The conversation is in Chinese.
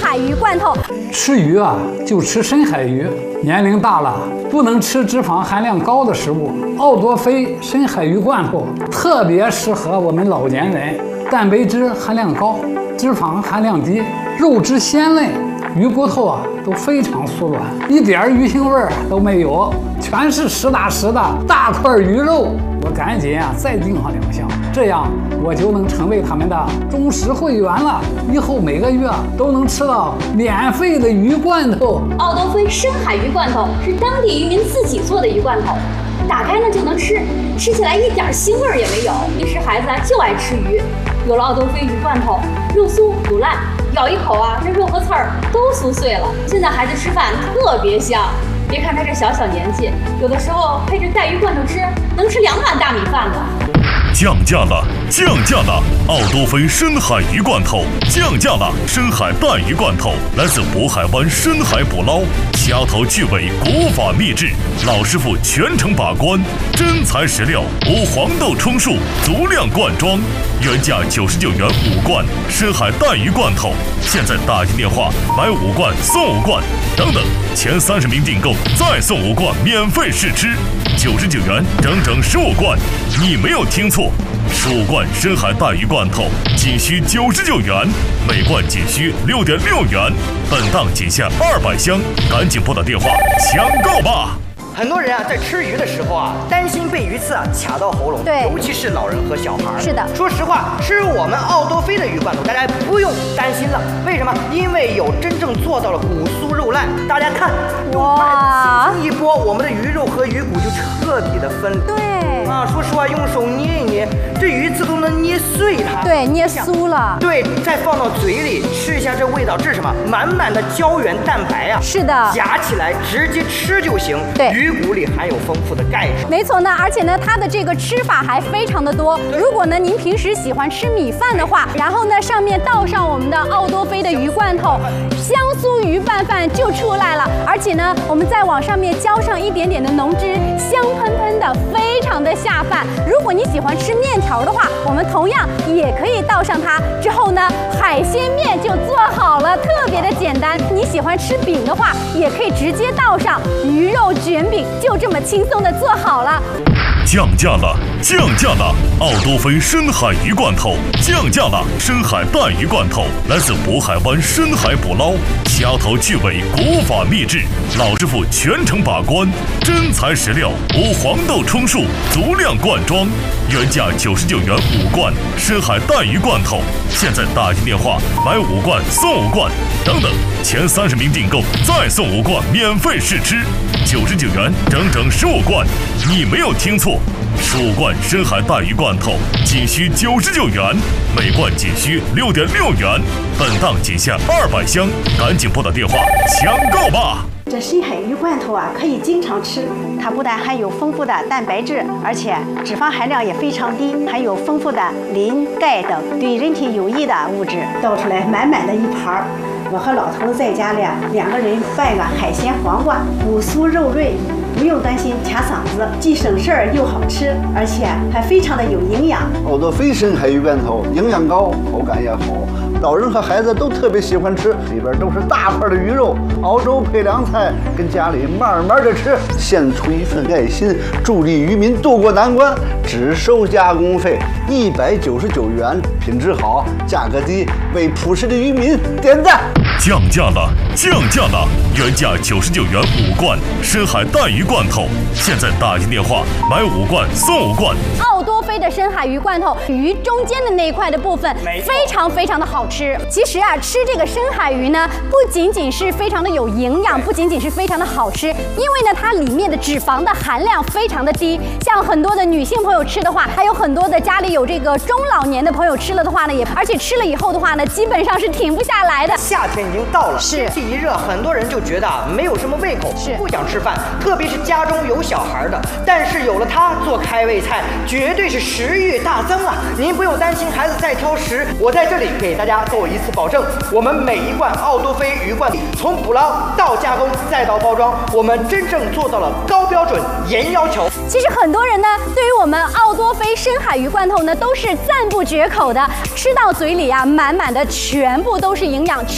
海鱼罐头。 吃鱼啊，就吃深海鱼。年龄大了，不能吃脂肪含量高的食物。奥多菲深海鱼罐头特别适合我们老年人，蛋白质含量高，脂肪含量低，肉质鲜嫩，鱼骨头啊都非常酥软，一点鱼腥味儿都没有，全是实打实的大块鱼肉。我赶紧啊再订上2箱，这样我就能成为他们的忠实会员了。以后每个月都能吃到免费的鱼罐头。 奥多菲深海鱼罐头是当地渔民自己做的鱼罐头，打开呢就能吃，吃起来一点腥味儿也没有。平时孩子就爱吃鱼，有了奥多菲鱼罐头，肉酥不烂，咬一口啊，这肉和刺儿都酥碎了。现在孩子吃饭特别香。别看他这小年纪，有的时候配着带鱼罐头吃，能吃2碗大米饭呢。 降价了，降价了！奥多菲深海鱼罐头降价了，深海带鱼罐头来自渤海湾深海捕捞，掐头去尾，国法秘制，老师傅全程把关，真材实料，无黄豆充数，足量灌装，原价99元5罐深海带鱼罐头，现在打进电话买5罐送5罐，等等，前30名订购再送5罐免费试吃，99元整整15罐，你没有听错，15罐深海带鱼罐头仅需99元，每罐仅需6.6元，本档仅限200箱，赶紧拨打电话抢购吧！ 很多人啊，在吃鱼的时候啊，担心被鱼刺啊卡到喉咙， 对， 尤其是老人和小孩。 是的， 说实话，吃我们奥多菲的鱼罐头，大家不用担心了。为什么？因为有真正做到了骨酥肉烂。大家看，用筷子轻轻一拨，我们的鱼肉和鱼骨就彻底的分离。 对啊，说实话，用手捏一捏，这鱼刺都能捏碎它。 对，捏酥了。 对，再放到嘴里吃一下，这味道，这是什么？满满的胶原蛋白啊！ 是的， 夹起来直接吃就行。 对， 鱼骨里含有丰富的钙质。 没错呢，而且呢，它的这个吃法还非常的多。如果呢您平时喜欢吃米饭的话，然后呢上面倒上我们的奥多菲的鱼罐头，香酥鱼拌饭就出来了。而且呢，我们再往上面浇上一点点的浓汁，香喷喷的，非常的下饭。如果你喜欢吃面条的话，我们同样也可以倒上它。之后呢，海鲜面就做好了，特别的简单。你喜欢吃饼的话，也可以直接倒上鱼肉卷饼，就这么轻松的做好了。 降价了，降价了！奥多菲深海鱼罐头降价了，深海带鱼罐头来自渤海湾深海捕捞，掐头去尾，国法秘制，老师傅全程把关，真材实料，无黄豆充数，足量灌装，原价99元5罐深海带鱼罐头，现在打进电话买5罐送5罐，等等，前30名订购再送5罐免费试吃，99元整整15罐，你没有听错，15罐深海带鱼罐头仅需99元，每罐仅需6.6元，本档仅限200箱，赶紧拨打电话抢购吧！ 这深海鱼罐头啊，可以经常吃。它不但含有丰富的蛋白质，而且脂肪含量也非常低，含有丰富的磷、钙等对人体有益的物质。倒出来满满的一盘儿，我和老头在家里2个人拌个海鲜黄瓜，骨酥肉润。不用担心卡嗓子，既省事儿又好吃，而且还非常的有营养。 奥多菲深海鱼罐头营养高，口感也好，老人和孩子都特别喜欢吃，里边都是大块的鱼肉，熬粥配凉菜，跟家里慢慢的吃，献出一份爱心，助力渔民渡过难关，只收加工费199元，品质好，价格低，为朴实的渔民点赞。 降价了，降价了！原价99元5罐深海带鱼罐头，现在打进电话买5罐送5罐。 奥多菲的深海鱼罐头，鱼中间的那一块的部分非常非常的好吃。其实啊，吃这个深海鱼呢，不仅仅是非常的有营养，不仅仅是非常的好吃，因为呢，它里面的脂肪的含量非常的低。像很多的女性朋友吃的话，还有很多的家里有这个中老年的朋友吃了的话呢，而且吃了以后的话呢，基本上是停不下来的。 夏天已经到了， 是天气一热，很多人就觉得没有什么胃口，不想吃饭，特别是家中有小孩的。但是有了它做开胃菜，绝对是食欲大增啊！您不用担心孩子再挑食，我在这里给大家做一次保证，我们每一罐奥多菲鱼罐从捕捞到加工再到包装，我们真正做到了高标准、严要求。 其实很多人呢，对于我们奥多菲深海鱼罐头呢，都是赞不绝口的，吃到嘴里啊，满满的全部都是营养。